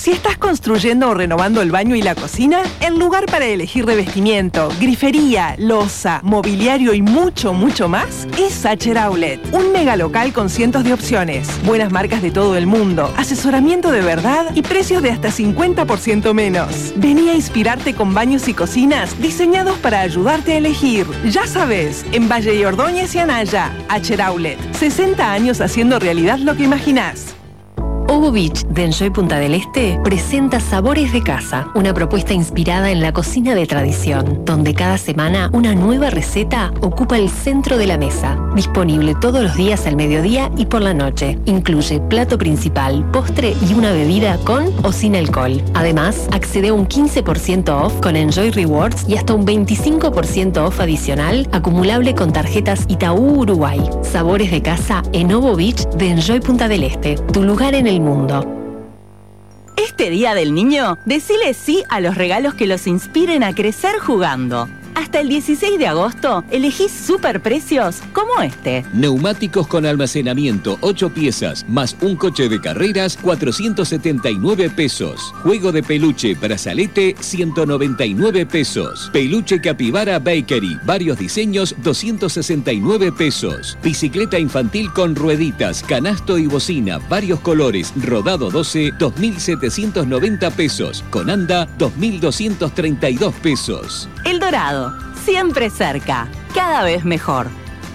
Si estás construyendo o renovando el baño y la cocina, el lugar para elegir revestimiento, grifería, loza, mobiliario y mucho, mucho más es Sacher Outlet. Un mega local con cientos de opciones, buenas marcas de todo el mundo, asesoramiento de verdad y precios de hasta 50% menos. Vení a inspirarte con baños y cocinas diseñados para ayudarte a elegir. Ya sabes, en Valle y Ordóñez y Anaya, Sacher Outlet. 60 años haciendo realidad lo que imaginás. Ovo Beach de Enjoy Punta del Este presenta Sabores de Casa, una propuesta inspirada en la cocina de tradición, donde cada semana una nueva receta ocupa el centro de la mesa. Disponible todos los días al mediodía y por la noche. Incluye plato principal, postre y una bebida con o sin alcohol. Además, accede a un 15% off con Enjoy Rewards y hasta un 25% off adicional acumulable con tarjetas Itaú Uruguay. Sabores de Casa en Ovo Beach de Enjoy Punta del Este, tu lugar en el mundo. Este Día del Niño, decile sí a los regalos que los inspiren a crecer jugando. Hasta el 16 de agosto, elegí superprecios como este. Neumáticos con almacenamiento, 8 piezas, más un coche de carreras, 479 pesos. Juego de peluche, brazalete, 199 pesos. Peluche Capibara Bakery, varios diseños, 269 pesos. Bicicleta infantil con rueditas, canasto y bocina, varios colores, rodado 12, 2.790 pesos. Con anda, 2.232 pesos. El Dorado, siempre cerca, cada vez mejor.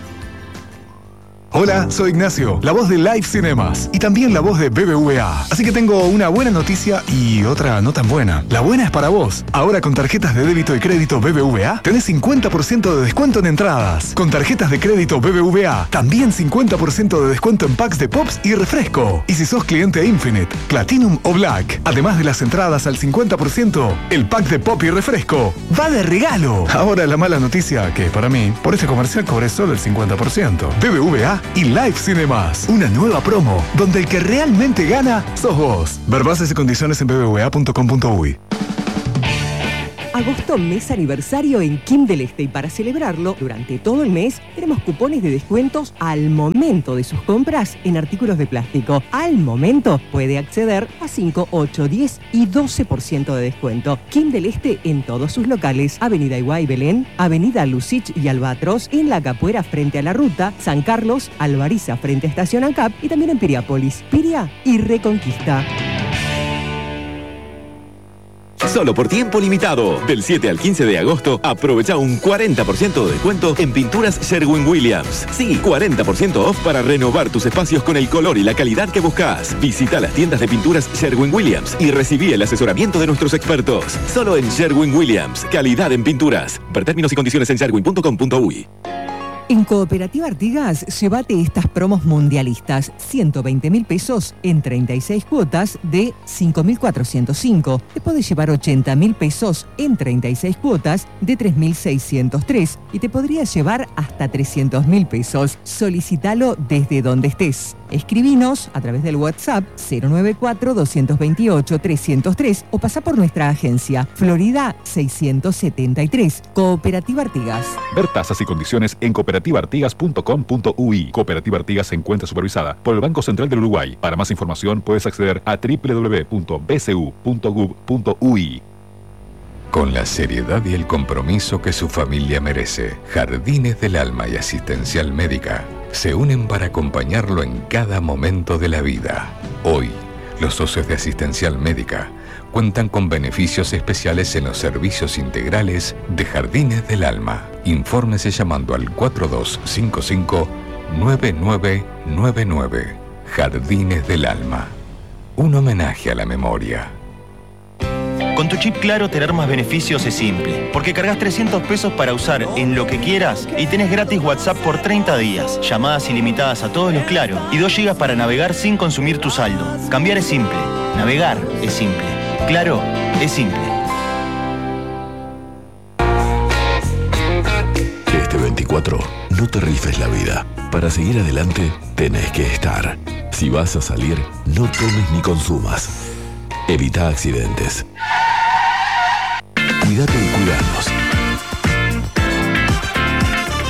Hola, soy Ignacio, la voz de Live Cinemas y también la voz de BBVA. Así que tengo una buena noticia y otra no tan buena. La buena es para vos. Ahora con tarjetas de débito y crédito BBVA tenés 50% de descuento en entradas. Con tarjetas de crédito BBVA también 50% de descuento en packs de Pops y refresco. Y si sos cliente Infinite, Platinum o Black, además de las entradas al 50%, el pack de Pop y refresco va de regalo. Ahora la mala noticia que para mí, por este comercial cobré solo el 50%. BBVA y Live Cinemas, una nueva promo donde el que realmente gana sos vos. Ver bases y condiciones en bbva.com.uy. Agosto, mes aniversario en Kim del Este, y para celebrarlo, durante todo el mes tenemos cupones de descuentos al momento de sus compras en artículos de plástico. Al momento puede acceder a 5, 8, 10 y 12% de descuento. Kim del Este en todos sus locales: Avenida Iguay Belén, Avenida Lucich y Albatros, en La Capuera frente a la ruta, San Carlos, Alvariza frente a Estación ANCAP y también en Piriápolis, Piria y Reconquista. Solo por tiempo limitado. Del 7 al 15 de agosto, aprovecha un 40% de descuento en pinturas Sherwin-Williams. Sí, 40% off para renovar tus espacios con el color y la calidad que buscas. Visita las tiendas de pinturas Sherwin-Williams y recibí el asesoramiento de nuestros expertos. Solo en Sherwin-Williams. Calidad en pinturas. Ver términos y condiciones en sherwin.com.uy. En Cooperativa Artigas, llévate estas promos mundialistas: 120.000 pesos en 36 cuotas de 5.405. Te podés llevar 80.000 pesos en 36 cuotas de 3.603. Y te podrías llevar hasta 300.000 pesos. Solicítalo desde donde estés. Escribinos a través del WhatsApp 094-228-303 o pasá por nuestra agencia Florida 673. Cooperativa Artigas. Ver tasas y condiciones en cooperativaartigas.com.uy. Cooperativa Artigas se encuentra supervisada por el Banco Central del Uruguay. Para más información puedes acceder a www.bcu.gov.uy. Con la seriedad y el compromiso que su familia merece, Jardines del Alma y Asistencial Médica se unen para acompañarlo en cada momento de la vida. Hoy, los socios de Asistencial Médica cuentan con beneficios especiales en los servicios integrales de Jardines del Alma. Infórmese llamando al 4255-9999. Jardines del Alma. Un homenaje a la memoria. Con tu chip Claro, tener más beneficios es simple, porque cargas 300 pesos para usar en lo que quieras y tenés gratis WhatsApp por 30 días, llamadas ilimitadas a todos los Claro y 2 GB para navegar sin consumir tu saldo. Cambiar es simple, navegar es simple, Claro es simple. Este 24, no te rifes la vida. Para seguir adelante, tenés que estar. Si vas a salir, no tomes ni consumas. Evita accidentes. Cuídate y cuidanos.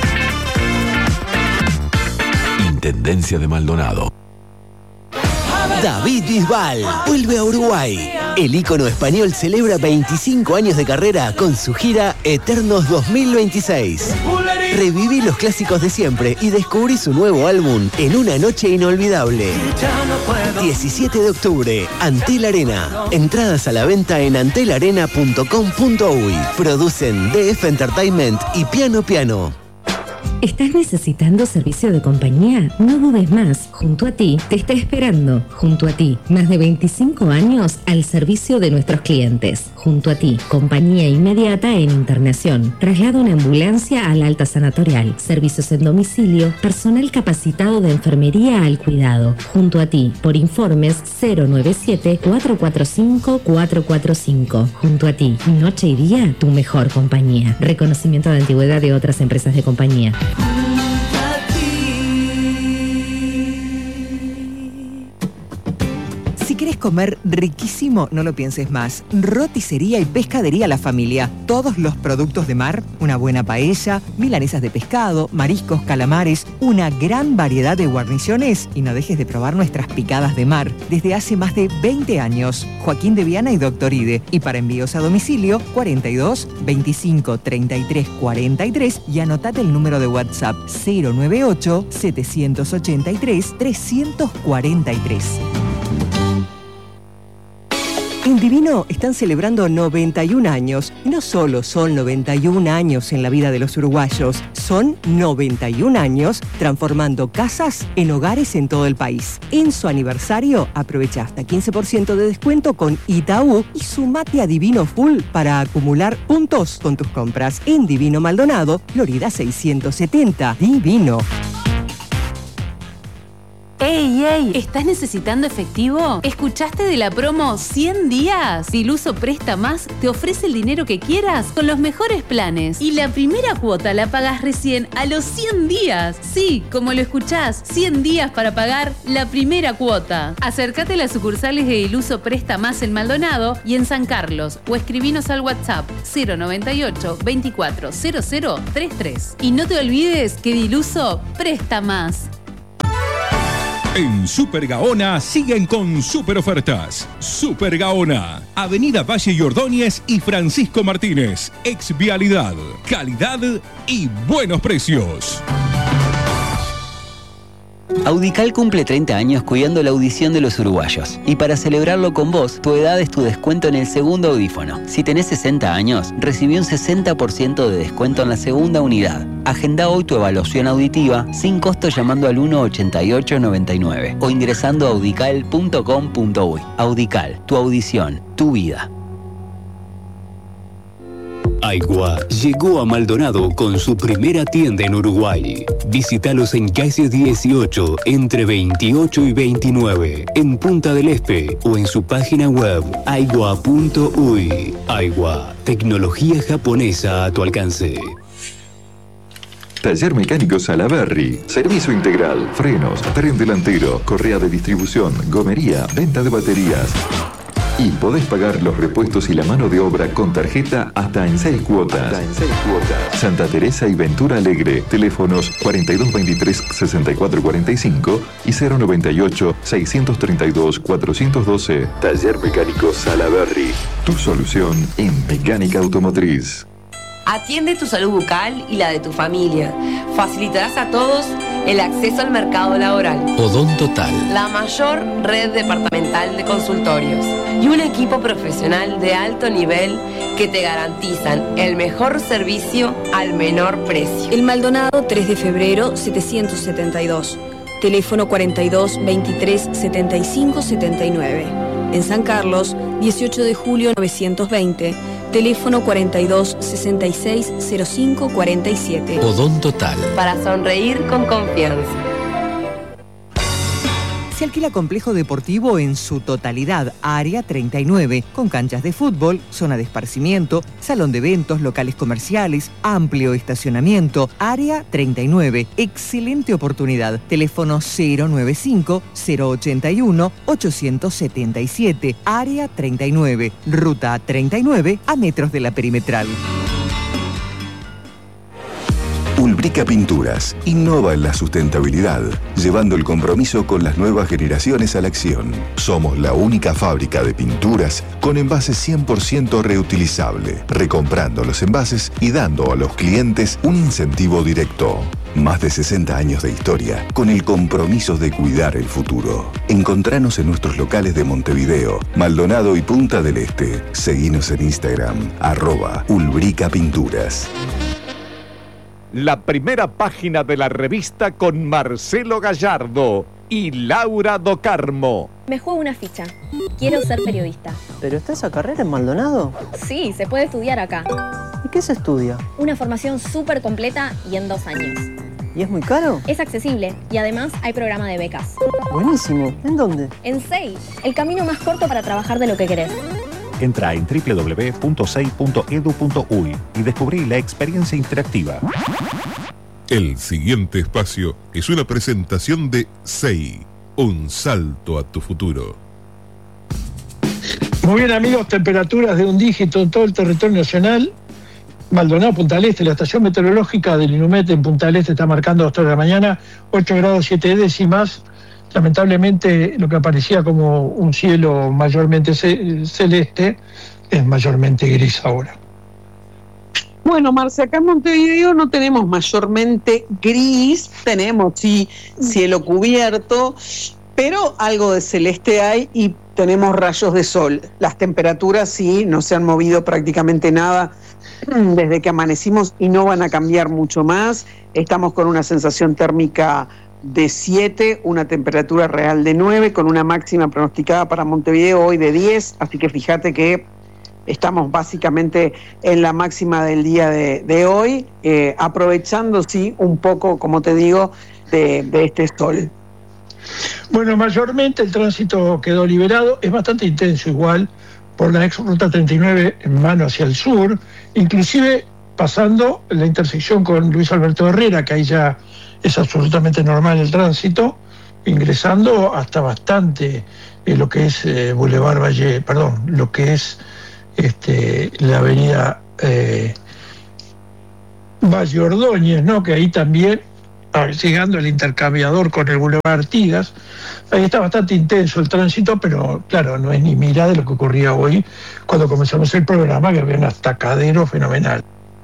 Intendencia de Maldonado. David Bisbal vuelve a Uruguay. El ícono español celebra 25 años de carrera con su gira Eternos 2026. Reviví los clásicos de siempre y descubrí su nuevo álbum en una noche inolvidable. 17 de octubre, Antel Arena. Entradas a la venta en antelarena.com.uy. Producen DF Entertainment y Piano Piano. ¿Estás necesitando servicio de compañía? No dudes más. Junto a ti te está esperando. Junto a ti, más de 25 años al servicio de nuestros clientes. Junto a ti, compañía inmediata en internación. Traslado en ambulancia al alta sanatorial. Servicios en domicilio. Personal capacitado de enfermería al cuidado. Junto a ti, por informes 097-445-445. Junto a ti, noche y día, tu mejor compañía. Reconocimiento de antigüedad de otras empresas de compañía. Si querés comer riquísimo, no lo pienses más. Roticería y pescadería La Familia. Todos los productos de mar, una buena paella, milanesas de pescado, mariscos, calamares, una gran variedad de guarniciones y no dejes de probar nuestras picadas de mar. Desde hace más de 20 años. Joaquín de Viana y Doctor Ide. Y para envíos a domicilio, 42 25 33 43 y anotate el número de WhatsApp 098 783 343. En Divino están celebrando 91 años. Y no solo son 91 años en la vida de los uruguayos, son 91 años transformando casas en hogares en todo el país. En su aniversario, aprovecha hasta 15% de descuento con Itaú y sumate a Divino Full para acumular puntos con tus compras. En Divino Maldonado, Florida 670. Divino. ¡Ey, ey! ¿Estás necesitando efectivo? ¿Escuchaste de la promo 100 días? Diluso Presta Más te ofrece el dinero que quieras con los mejores planes. Y la primera cuota la pagas recién a los 100 días. Sí, como lo escuchás, 100 días para pagar la primera cuota. Acércate a las sucursales de Diluso Presta Más en Maldonado y en San Carlos o escribinos al WhatsApp 098 24 00 33. Y no te olvides que Diluso presta más. En Super Gaona siguen con super ofertas. Super Gaona, Avenida Valle y Ordóñez y Francisco Martínez. Exvialidad, calidad y buenos precios. Audical cumple 30 años cuidando la audición de los uruguayos. Y para celebrarlo con vos, tu edad es tu descuento en el segundo audífono. Si tenés 60 años, recibí un 60% de descuento en la segunda unidad. Agenda hoy tu evaluación auditiva sin costo llamando al 18899 o ingresando a audical.com.uy. Audical, tu audición, tu vida. Aigua llegó a Maldonado con su primera tienda en Uruguay. Visítalos en calle 18, entre 28 y 29, en Punta del Este o en su página web aigua.uy. Aigua, tecnología japonesa a tu alcance. Taller Mecánico Salaberry. Servicio integral, frenos, tren delantero, correa de distribución, gomería, venta de baterías. Y podés pagar los repuestos y la mano de obra con tarjeta hasta en 6 cuotas. Santa Teresa y Ventura Alegre. Teléfonos 4223-6445 y 098-632-412. Taller Mecánico Salaberry. Tu solución en mecánica automotriz. Atiende tu salud bucal y la de tu familia. Facilitarás a todos el acceso al mercado laboral. Odontotal. La mayor red departamental de consultorios y un equipo profesional de alto nivel que te garantizan el mejor servicio al menor precio. El Maldonado 3 de febrero 772. Teléfono 42 23 75 79. En San Carlos 18 de julio 920. Teléfono 42 66 05 47. Odontotal. Para sonreír con confianza. Se alquila complejo deportivo en su totalidad, Área 39, con canchas de fútbol, zona de esparcimiento, salón de eventos, locales comerciales, amplio estacionamiento, Área 39. Excelente oportunidad. Teléfono 095-081-877. Área 39, Ruta 39, a metros de la perimetral. Ulbrica Pinturas innova en la sustentabilidad, llevando el compromiso con las nuevas generaciones a la acción. Somos la única fábrica de pinturas con envases 100% reutilizable, recomprando los envases y dando a los clientes un incentivo directo. Más de 60 años de historia con el compromiso de cuidar el futuro. Encontranos en nuestros locales de Montevideo, Maldonado y Punta del Este. Seguinos en Instagram, @Ulbrica Pinturas. La primera página de la revista con Marcelo Gallardo y Laura Do Carmo. Me juego una ficha. Quiero ser periodista. ¿Pero está esa carrera en Maldonado? Sí, se puede estudiar acá. ¿Y qué se estudia? Una formación súper completa y en 2 años. ¿Y es muy caro? Es accesible y además hay programa de becas. Buenísimo. ¿En dónde? En SEI, el camino más corto para trabajar de lo que querés. Entra en www.sei.edu.uy y descubrí la experiencia interactiva. El siguiente espacio es una presentación de SEI, un salto a tu futuro. Muy bien, amigos, temperaturas de un dígito en todo el territorio nacional. Maldonado, Punta del Este, la estación meteorológica del INUMET en Punta del Este está marcando a 2 de la mañana, 8 grados 7 décimas. Lamentablemente lo que aparecía como un cielo mayormente celeste es mayormente gris ahora. Bueno, Marce, acá en Montevideo no tenemos mayormente gris, tenemos sí cielo cubierto, pero algo de celeste hay y tenemos rayos de sol. Las temperaturas sí no se han movido prácticamente nada desde que amanecimos y no van a cambiar mucho más. Estamos con una sensación térmica de 7, una temperatura real de 9, con una máxima pronosticada para Montevideo hoy de 10, así que fíjate que estamos básicamente en la máxima del día de hoy, aprovechando sí un poco, como te digo, de este sol. Bueno, mayormente el tránsito quedó liberado, es bastante intenso igual por la ex ruta 39 en mano hacia el sur, inclusive pasando la intersección con Luis Alberto Herrera, que ahí ya es absolutamente normal el tránsito, ingresando hasta bastante lo que es Boulevard Valle, perdón, lo que es la avenida Valle Ordóñez, ¿no? Que ahí también, llegando el intercambiador con el Boulevard Artigas, ahí está bastante intenso el tránsito, pero claro, no es ni mira de lo que ocurría hoy cuando comenzamos el programa, que había un atacadero fenomenal.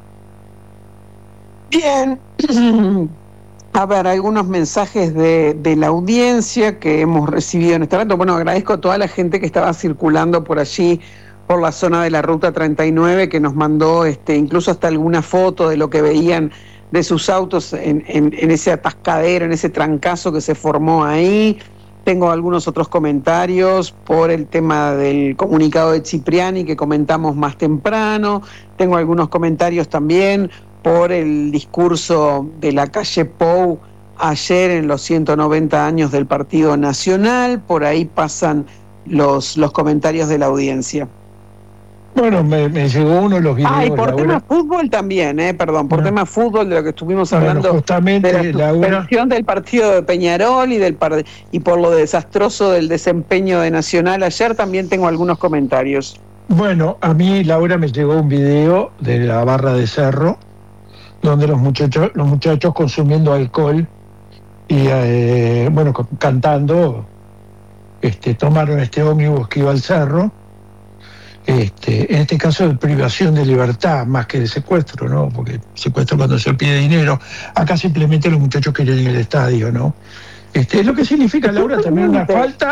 Bien. A ver, algunos mensajes de la audiencia que hemos recibido en este rato. Bueno, agradezco a toda la gente que estaba circulando por allí, por la zona de la Ruta 39, que nos mandó incluso hasta alguna foto de lo que veían de sus autos en ese atascadero, en ese trancazo que se formó ahí. Tengo algunos otros comentarios por el tema del comunicado de Cipriani que comentamos más temprano. Tengo algunos comentarios también por el discurso de la calle Pou ayer en los 190 años del Partido Nacional. Por ahí pasan los comentarios de la audiencia. Bueno, me llegó uno de los videos. Ah, y por tema fútbol también, perdón, por tema fútbol de lo que estuvimos hablando, justamente de la suspensión del partido de Peñarol y por lo desastroso del desempeño de Nacional ayer, también tengo algunos comentarios. Bueno, a mí, Laura, me llegó un video de la barra de Cerro, donde los muchachos consumiendo alcohol y cantando, tomaron este ómnibus que iba al cerro, en este caso de privación de libertad más que de secuestro, ¿no? Porque secuestro cuando se pide dinero, acá simplemente los muchachos querían ir al estadio, ¿no? Es lo que significa, Laura, también una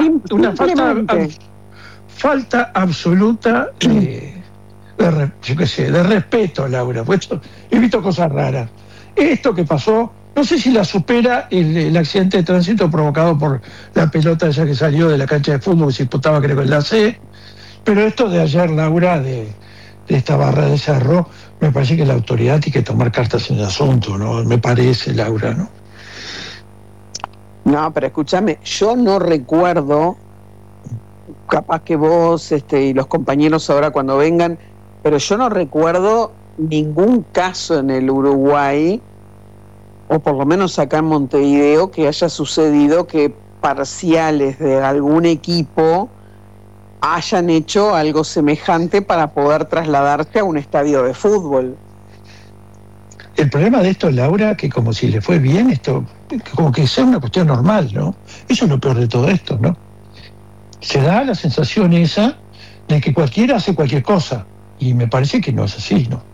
falta absoluta de respeto, Laura. Pues he visto cosas raras. Esto que pasó, no sé si la supera el accidente de tránsito provocado por la pelota esa que salió de la cancha de fútbol que se disputaba, creo, en la C, pero esto de ayer, Laura, de esta barra de Cerro, me parece que la autoridad tiene que tomar cartas en el asunto, ¿no? Me parece, Laura, ¿no? No, pero escúchame, yo no recuerdo, capaz que vos y los compañeros ahora cuando vengan, pero yo no recuerdo ningún caso en el Uruguay, o por lo menos acá en Montevideo, que haya sucedido que parciales de algún equipo hayan hecho algo semejante para poder trasladarse a un estadio de fútbol. El problema de esto, Laura, que como si le fue bien, esto, como que sea una cuestión normal, ¿no? Eso es lo peor de todo esto, ¿no? Se da la sensación esa de que cualquiera hace cualquier cosa, y me parece que no es así, ¿no?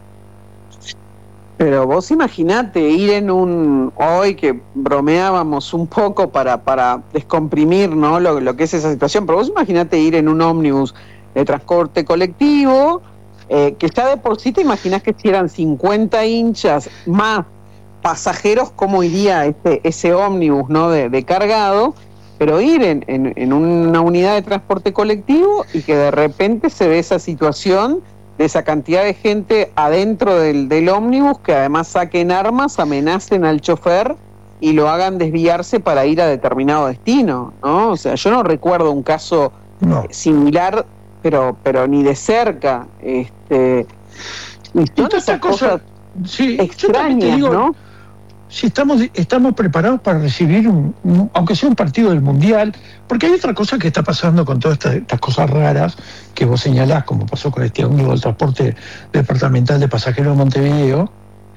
Pero vos imaginate ir en hoy que bromeábamos un poco para descomprimir, ¿no? lo que es esa situación, pero vos imaginate ir en un ómnibus de transporte colectivo, que ya de por sí te imaginás que si eran 50 hinchas más pasajeros, ¿cómo iría ese ómnibus, ¿no? de cargado? Pero ir en una unidad de transporte colectivo y que de repente se ve esa situación de esa cantidad de gente adentro del ómnibus, que además saquen armas, amenacen al chofer y lo hagan desviarse para ir a determinado destino, ¿no? O sea, yo no recuerdo un caso similar, pero ni de cerca. Y son esas cosas extrañas, ¿no? Si estamos preparados para recibir aunque sea un partido del Mundial, porque hay otra cosa que está pasando con todas estas cosas raras que vos señalás, como pasó con este ómnibus del transporte departamental de pasajeros de Montevideo,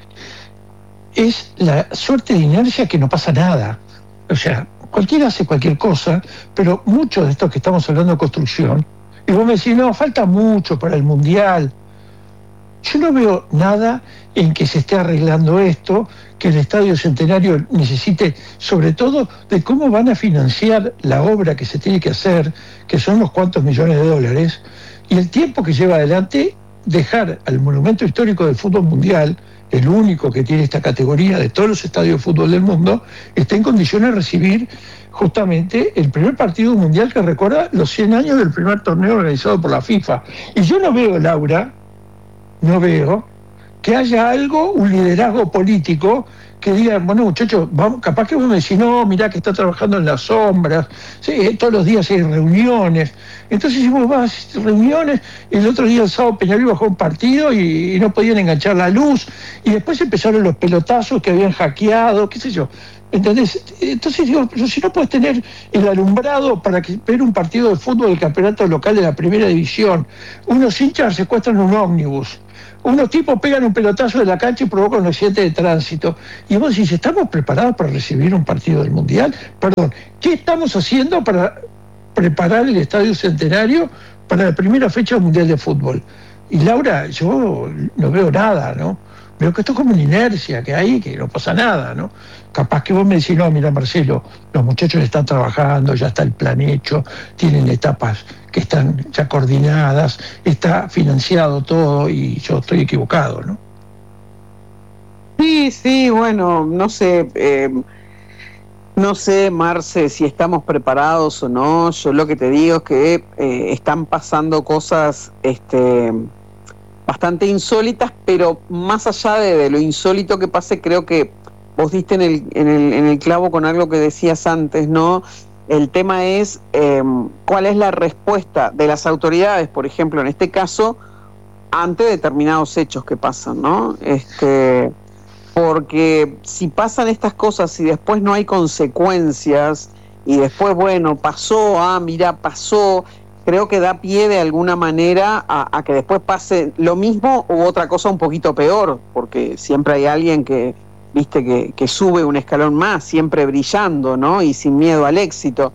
es la suerte de inercia que no pasa nada. O sea, cualquiera hace cualquier cosa, pero muchos de estos que estamos hablando de construcción, y vos me decís, no, falta mucho para el Mundial. Yo no veo nada en que se esté arreglando esto, que el Estadio Centenario necesite, sobre todo, de cómo van a financiar la obra que se tiene que hacer, que son unos cuantos millones de dólares, y el tiempo que lleva adelante dejar al Monumento Histórico del Fútbol Mundial, el único que tiene esta categoría de todos los estadios de fútbol del mundo, está en condiciones de recibir justamente el primer partido mundial que recuerda los 100 años del primer torneo organizado por la FIFA. Y yo no veo, Laura, que haya algo, un liderazgo político que diga, bueno, muchachos, vamos, capaz que vos me decís, no, mirá que está trabajando en las sombras, sí, todos los días hay reuniones. Entonces, si vos vas a reuniones, el otro día, el sábado, Peñarol bajó un partido y no podían enganchar la luz, y después empezaron los pelotazos que habían hackeado, qué sé yo. ¿Entendés? Entonces digo, pero si no puedes tener el alumbrado para ver un partido de fútbol del campeonato local de la primera división, unos hinchas secuestran un ómnibus, unos tipos pegan un pelotazo de la cancha y provocan un accidente de tránsito. Y vos decís, ¿estamos preparados para recibir un partido del Mundial? Perdón, ¿qué estamos haciendo para preparar el Estadio Centenario para la primera fecha del Mundial de Fútbol? Y Laura, yo no veo nada, ¿no? Veo que esto es como una inercia que hay, que no pasa nada, ¿no? Capaz que vos me decís, no, mira, Marcelo, los muchachos están trabajando, ya está el plan hecho, tienen etapas que están ya coordinadas, está financiado todo y yo estoy equivocado, ¿no? Sí, bueno, no sé, Marce, si estamos preparados o no. Yo lo que te digo es que están pasando cosas bastante insólitas, pero más allá de lo insólito que pase, creo que vos diste en el clavo con algo que decías antes, ¿no? El tema es cuál es la respuesta de las autoridades, por ejemplo, en este caso, ante determinados hechos que pasan, ¿no? Porque si pasan estas cosas y después no hay consecuencias, y después, bueno, pasó, pasó, creo que da pie de alguna manera a que después pase lo mismo u otra cosa un poquito peor, porque siempre hay alguien que sube un escalón más, siempre brillando, ¿no? Y sin miedo al éxito.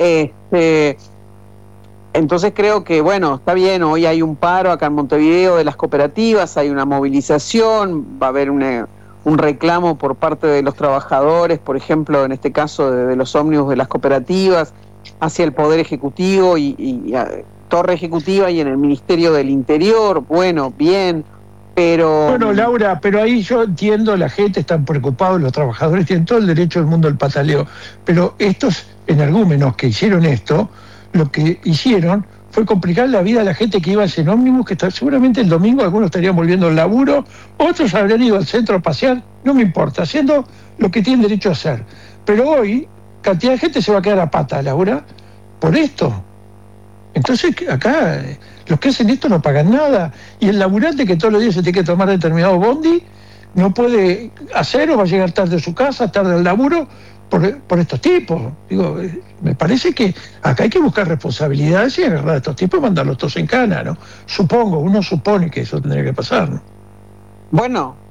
Entonces creo que, bueno, está bien, hoy hay un paro acá en Montevideo de las cooperativas, hay una movilización, va a haber un reclamo por parte de los trabajadores, por ejemplo, en este caso de los ómnibus de las cooperativas, hacia el Poder Ejecutivo y Torre Ejecutiva y en el Ministerio del Interior. Bueno, bien, pero... Bueno, Laura, pero ahí yo entiendo, la gente está preocupada, los trabajadores tienen todo el derecho del mundo al pataleo, pero estos energúmenos que hicieron esto, lo que hicieron fue complicar la vida a la gente que iba en ómnibus, que seguramente el domingo algunos estarían volviendo al laburo, otros habrían ido al centro a pasear, no me importa, haciendo lo que tienen derecho a hacer. Pero hoy, cantidad de gente se va a quedar a pata, Laura, por esto. Entonces, acá, los que hacen esto no pagan nada, y el laburante que todos los días se tiene que tomar determinado bondi, no puede hacer o va a llegar tarde a su casa, tarde al laburo, por estos tipos. Digo, me parece que acá hay que buscar responsabilidades y agarrar a estos tipos y mandarlos todos en cana, ¿no? Uno supone que eso tendría que pasar, ¿no? Bueno,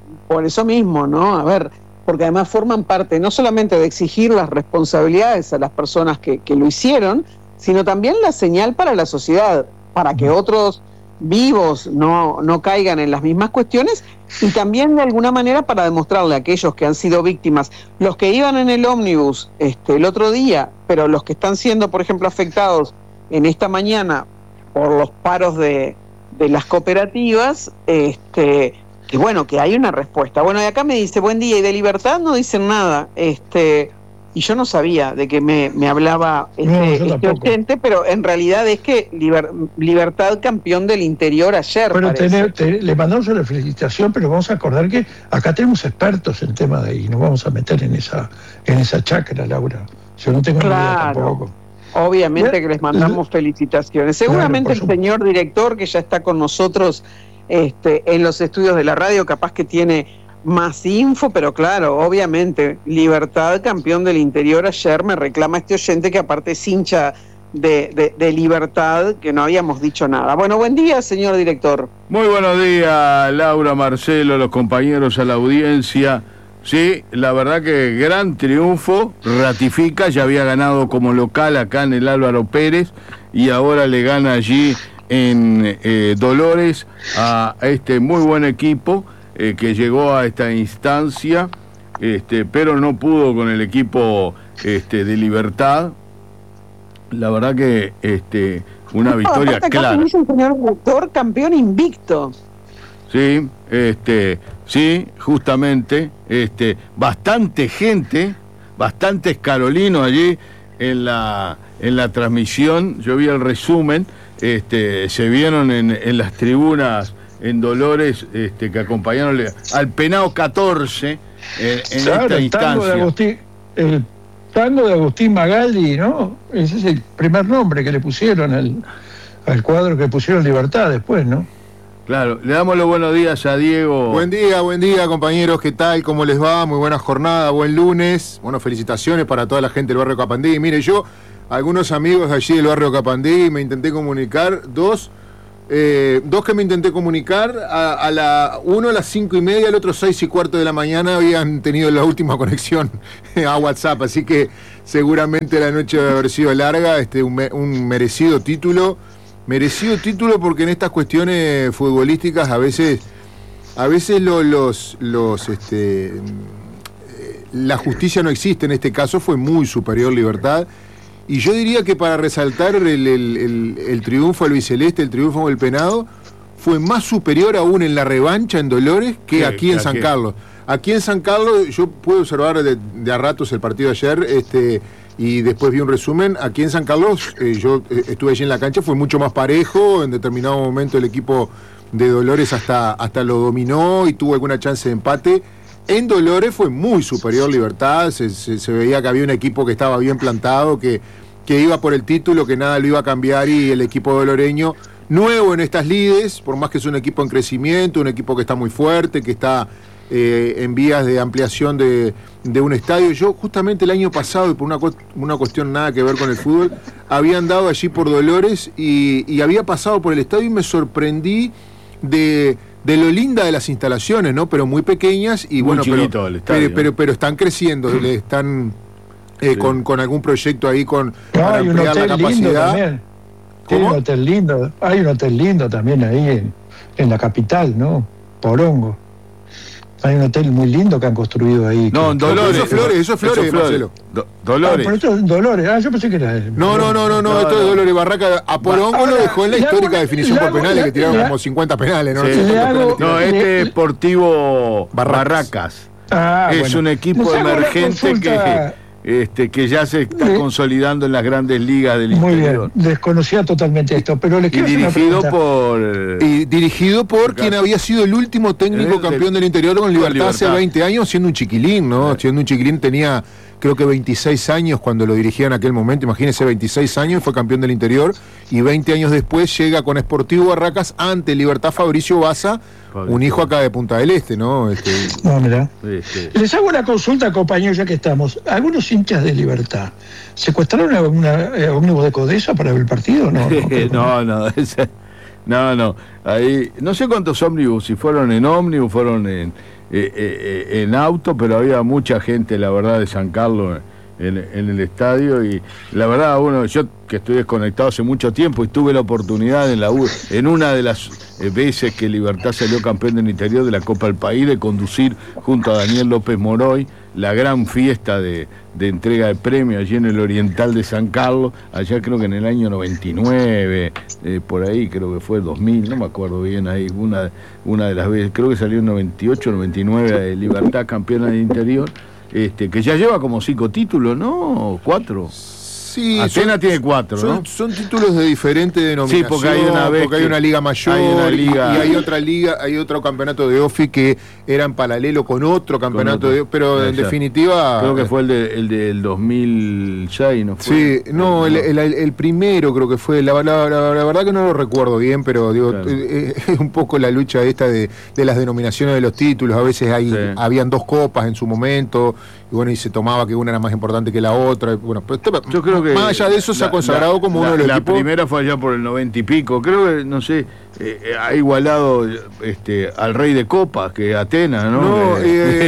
por eso mismo, ¿no? A ver, porque además forman parte no solamente de exigir las responsabilidades a las personas que lo hicieron, sino también la señal para la sociedad, para que otros vivos no caigan en las mismas cuestiones, y también de alguna manera para demostrarle a aquellos que han sido víctimas, los que iban en el ómnibus el otro día, pero los que están siendo, por ejemplo, afectados en esta mañana por los paros de las cooperativas, que bueno, que hay una respuesta. Bueno, y acá me dice, buen día, y de Libertad no dicen nada, y yo no sabía de que me hablaba este oyente, pero en realidad es que Libertad campeón del interior ayer. Pero parece. le mandamos una felicitación, pero vamos a acordar que acá tenemos expertos en tema de ahí, nos vamos a meter en esa chacra, Laura. Yo no tengo ni idea tampoco. Obviamente que les mandamos felicitaciones. Seguramente el señor director, que ya está con nosotros en los estudios de la radio, capaz que tiene más info, pero claro, obviamente, Libertad, campeón del interior ayer, me reclama este oyente que aparte es hincha de Libertad, que no habíamos dicho nada. Bueno, buen día, señor director. Muy buenos días, Laura, Marcelo, los compañeros, a la audiencia. Sí, la verdad que gran triunfo, ratifica, ya había ganado como local acá en el Álvaro Pérez y ahora le gana allí en Dolores a este muy buen equipo que llegó a esta instancia, pero no pudo con el equipo de Libertad. La verdad que una victoria clara. Dice el señor director, campeón invicto. Sí, sí, justamente, bastante gente, bastantes carolinos allí en la transmisión. Yo vi el resumen, se vieron en las tribunas en Dolores, que acompañaron al Penao 14 en esta instancia. El tango de Agustín Magaldi, ¿no? Ese es el primer nombre que le pusieron al cuadro que pusieron Libertad después, ¿no? Claro, le damos los buenos días a Diego. Buen día, compañeros, ¿qué tal? ¿Cómo les va? Muy buena jornada, buen lunes. Bueno, felicitaciones para toda la gente del barrio Capandí. Mire, yo, algunos amigos de allí del barrio Capandí, me intenté comunicar, dos que me intenté comunicar, uno a las 5:30, el otro 6:15 de la mañana habían tenido la última conexión a WhatsApp, así que seguramente la noche debe haber sido larga, un merecido título porque en estas cuestiones futbolísticas a veces la justicia no existe. En este caso fue muy superior Libertad, y yo diría que para resaltar el triunfo albiceleste, el triunfo del Penado, fue más superior aún en la revancha en Dolores que aquí en San Carlos. Aquí en San Carlos yo pude observar de a ratos el partido de ayer, y después vi un resumen. Aquí en San Carlos, yo estuve allí en la cancha, fue mucho más parejo. En determinado momento el equipo de Dolores hasta lo dominó y tuvo alguna chance de empate. En Dolores fue muy superior Libertad, se veía que había un equipo que estaba bien plantado, que iba por el título, que nada lo iba a cambiar, y el equipo doloreño, nuevo en estas lides, por más que es un equipo en crecimiento, un equipo que está muy fuerte, que está en vías de ampliación de un estadio. Yo justamente el año pasado, y por una cuestión nada que ver con el fútbol, había andado allí por Dolores y había pasado por el estadio y me sorprendí de lo linda de las instalaciones, ¿no? Pero muy pequeñas y muy bueno, pero están creciendo, están con algún proyecto ahí para ampliar la capacidad. Hay un hotel lindo también ahí en la capital, ¿no? Porongo. Hay un hotel muy lindo que han construido ahí. No, en Dolores. Eso es Flores, Marcelo. Dolores. Pero esto es en Dolores. Yo pensé que era... No, esto es Dolores Barraca. A Porongo lo dejó en la histórica definición por penales, que tiraron como 50 penales, ¿no? No, Deportivo Barracas. Es un equipo emergente que ya se está consolidando en las grandes ligas del interior. Muy bien, desconocía totalmente esto, pero les quiero dirigido por quien había sido el último técnico campeón del interior con Libertad hace 20 años, siendo un chiquilín, ¿no? Siendo un chiquilín, tenía creo que 26 años cuando lo dirigía en aquel momento, imagínense, 26 años, fue campeón del interior, y 20 años después llega con Sportivo Barracas ante Libertad Fabricio Baza, un hijo acá de Punta del Este, ¿no? No, mirá. Les hago una consulta, compañeros, ya que estamos. ¿Algunos hinchas de Libertad secuestraron a ómnibus de Codesa para ver el partido? No. Ahí, no sé cuántos ómnibus, si fueron en ómnibus, fueron en auto, pero había mucha gente, la verdad, de San Carlos en el estadio, y la verdad, yo que estoy desconectado hace mucho tiempo y tuve la oportunidad en una de las veces que Libertad salió campeón del interior de la Copa del País, de conducir junto a Daniel López Moroy la gran fiesta de entrega de premios allí en el Oriental de San Carlos, allá creo que en el año 99, por ahí creo que fue 2000, no me acuerdo bien, ahí una de las veces, creo que salió en 98, 99 de Libertad campeona del interior, que ya lleva como 5 títulos, ¿no? 4. Sí, Atenas tiene 4, ¿no? Son títulos de diferente denominación, sí, porque hay una liga mayor, y hay otra liga, hay otro campeonato de OFI que era en paralelo con otro campeonato de OFI, pero en definitiva... Creo que fue el del 2006, ¿no fue? Sí, no, el primero creo que fue, la verdad que no lo recuerdo bien, pero digo, claro, es un poco la lucha esta de las denominaciones de los títulos, a veces habían 2 copas en su momento, y bueno, y se tomaba que una era más importante que la otra, bueno, pues, yo creo que más allá de eso se ha consagrado como uno de los equipos. La primera fue allá por el 90 y pico, creo que, no sé, ha igualado al rey de copas, que Atenas, ¿no? No,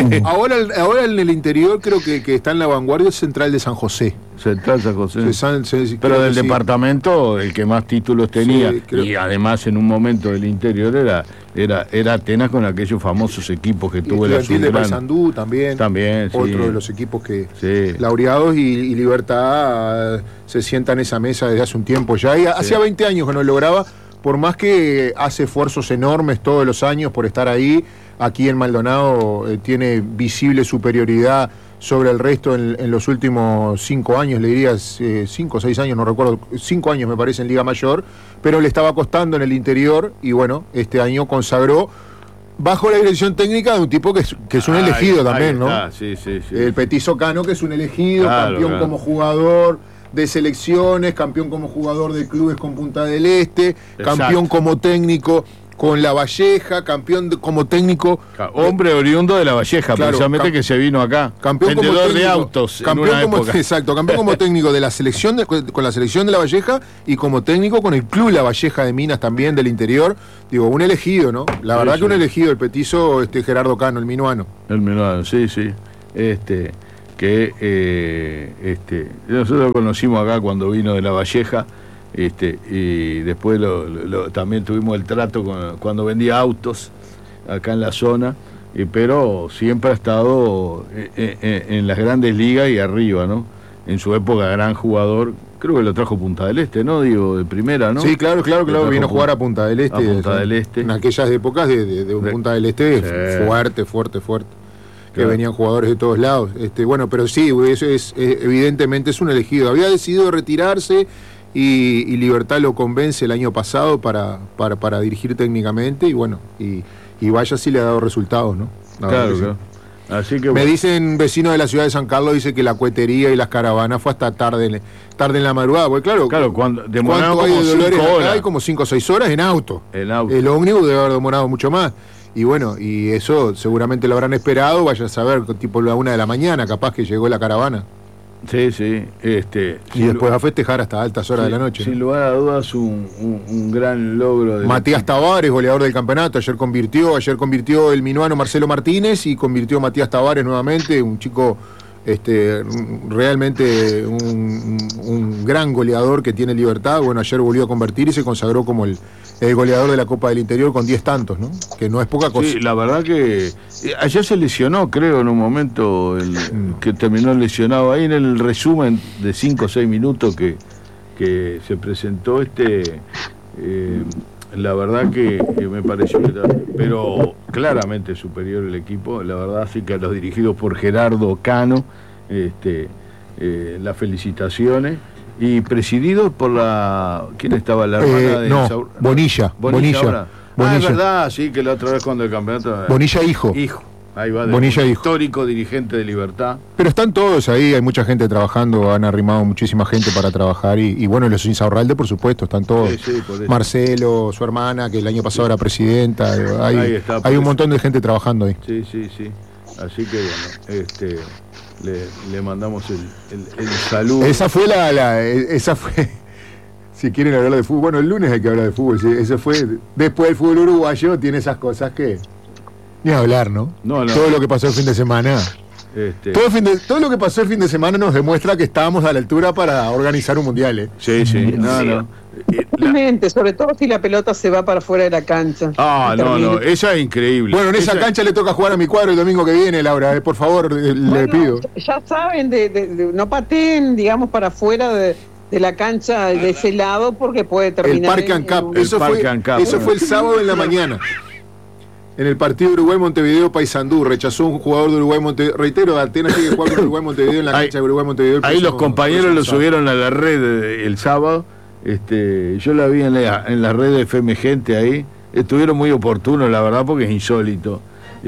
ahora en el interior creo que está en la vanguardia Central de San José. Central San José. Pero del departamento, el que más títulos tenía, sí, y además en un momento del interior era Atenas, con aquellos famosos equipos que tuvo el Azul de Paysandú también, otro de los equipos que laureados, y Libertad se sienta en esa mesa desde hace un tiempo ya, y hacía 20 años que no lograba, por más que hace esfuerzos enormes todos los años por estar ahí. Aquí en Maldonado tiene visible superioridad sobre el resto en los últimos 5 años, le dirías 5 o 6 años, no recuerdo, 5 años me parece en Liga Mayor, pero le estaba costando en el interior, y bueno, este año consagró bajo la dirección técnica de un tipo que es un elegido también, ¿no? Sí. El Petizo Cano, que es un elegido, campeón como jugador de selecciones, campeón como jugador de clubes con Punta del Este, campeón como técnico con La Valleja, campeón como técnico... Hombre oriundo de La Valleja, precisamente, que se vino acá. Campeón vendedor como técnico, de autos campeón como técnico de la selección con la selección de La Valleja, y como técnico con el club La Valleja de Minas también, del interior. Digo, un elegido, ¿no? La verdad que un elegido, el petizo Gerardo Cano, el minuano. El minuano, sí. Nosotros lo conocimos acá cuando vino de La Valleja, y después también tuvimos el trato cuando vendía autos acá en la zona, pero siempre ha estado en las grandes ligas y arriba, ¿no? En su época gran jugador, creo que lo trajo Punta del Este, ¿no? Digo, de primera, ¿no? Sí, claro, vino a jugar a Punta del Este. En aquellas épocas de Punta del Este, fuerte. Que venían jugadores de todos lados. Bueno, pero sí, eso evidentemente es un elegido. Había decidido retirarse, y Libertad lo convence el año pasado para dirigir técnicamente, y bueno, y vaya si le ha dado resultados, ¿no? Claro. Así que me dicen vecinos de la ciudad de San Carlos, dice que la cuetería y las caravanas fue hasta tarde en la madrugada, porque claro, cuando ¿cuánto hay de Dolores acá? Hay como 5 o 6 horas en auto. El ómnibus debe haber demorado mucho más. Y bueno, y eso seguramente lo habrán esperado, vaya a saber, tipo la 1 de la mañana, capaz que llegó la caravana. Sí. Y después a festejar hasta altas horas de la noche. Sin lugar a dudas, un gran logro. Matías Tavares, goleador del campeonato, ayer convirtió el minuano Marcelo Martínez, y convirtió Matías Tavares nuevamente, un chico realmente un gran goleador que tiene Libertad. Bueno, ayer volvió a convertir y se consagró como el goleador de la Copa del Interior con 10 tantos, ¿no? Que no es poca cosa. Sí, la verdad que ayer se lesionó, creo, en un momento que terminó lesionado. Ahí en el resumen de 5 o 6 minutos que se presentó la verdad que me pareció pero claramente superior el equipo, la verdad, sí, que a los dirigidos por Gerardo Cano, las felicitaciones, y presidido por ¿quién estaba? La hermana de Bonilla. Es verdad, sí, que la otra vez cuando el campeonato... Bonilla hijo. Ahí va, Bonilla histórico dirigente de Libertad. Pero están todos ahí, hay mucha gente trabajando, han arrimado muchísima gente para trabajar, y bueno, los Insaurralde, por supuesto, están todos. Sí, Marcelo, su hermana, que el año pasado era presidenta, hay un montón de gente trabajando ahí. Sí. Así que bueno, le mandamos el saludo. Esa fue si quieren hablar de fútbol, bueno, el lunes hay que hablar de fútbol, sí, ese fue, después del fútbol uruguayo tiene esas cosas que... Ni hablar, ¿no? No. Todo lo que pasó el fin de semana. Todo lo que pasó el fin de semana nos demuestra que estábamos a la altura para organizar un mundial, ¿eh? Sí. Realmente, sobre todo si la pelota se va para fuera de la cancha. No, esa es increíble. Bueno, en esa cancha le toca jugar a mi cuadro el domingo que viene, Laura, por favor, le pido. Ya saben, no pateen, digamos, para fuera de la cancha de ese lado, porque puede terminar el Parque Ancap. Eso fue el sábado en la mañana. En el partido Uruguay-Montevideo, Paysandú rechazó un jugador de Uruguay-Montevideo. Reitero, Atenas tiene que jugar con Uruguay-Montevideo en la cancha de Uruguay-Montevideo. Ahí los compañeros lo subieron a la red el sábado. Yo la vi en la red de FM Gente ahí. Estuvieron muy oportunos, la verdad, porque es insólito.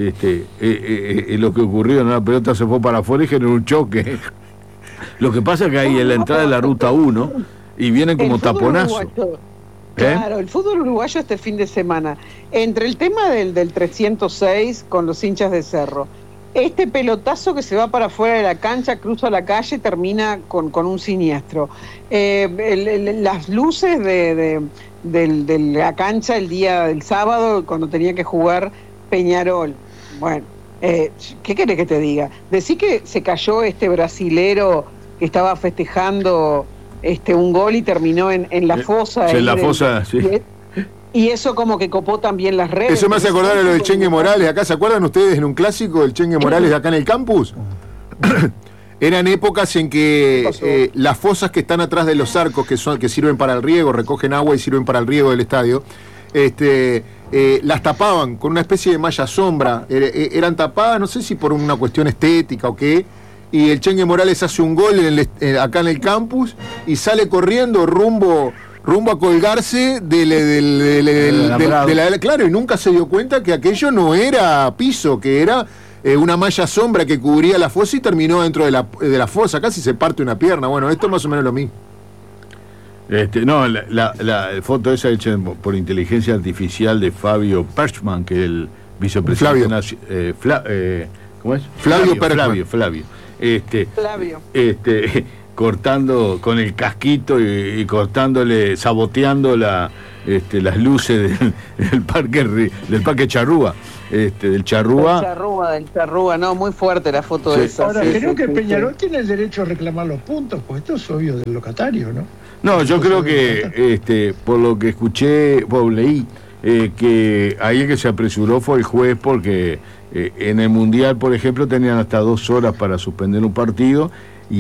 Lo que ocurrió, ¿no? La pelota se fue para afuera y generó un choque. Lo que pasa es que ahí en la entrada de la ruta 1 y vienen como taponazos. Claro, el fútbol uruguayo este fin de semana, entre el tema del 306 con los hinchas de Cerro, este pelotazo que se va para afuera de la cancha, cruza la calle, termina con un siniestro. Las luces de la cancha el día del sábado, cuando tenía que jugar Peñarol. Bueno, ¿qué querés que te diga? Decí que se cayó este brasilero que estaba festejando un gol y terminó en la fosa. En la fosa, sí. Y eso como que copó también las redes. Eso me hace acordar a lo de Chengue Morales acá. ¿Se acuerdan ustedes en un clásico del Chengue Morales de acá en el campus? Eran épocas en que las fosas que están atrás de los arcos, que sirven para el riego, recogen agua y sirven para el riego del estadio, las tapaban con una especie de malla sombra. Eran tapadas, no sé si por una cuestión estética o qué. Y el Chengue Morales hace un gol acá en el campus y sale corriendo rumbo a colgarse claro, y nunca se dio cuenta que aquello no era piso, que era una malla sombra que cubría la fosa y terminó dentro de la fosa. Casi se parte una pierna. Bueno, esto es más o menos lo mismo. La foto esa hecha por inteligencia artificial de Fabio Perchman, que es el vicepresidente nacional. ¿Cómo es? Flavio. Cortando con el casquito y cortándole, saboteando las luces del parque Charrúa, del Charrúa. Del Charrúa, no, muy fuerte la foto de esa. Ahora, creo que Peñarol tiene el derecho a reclamar los puntos, pues esto es obvio del locatario, ¿no? No, yo creo que, por lo que escuché, leí, que ahí el que se apresuró fue el juez, porque en el Mundial, por ejemplo, tenían hasta 2 horas para suspender un partido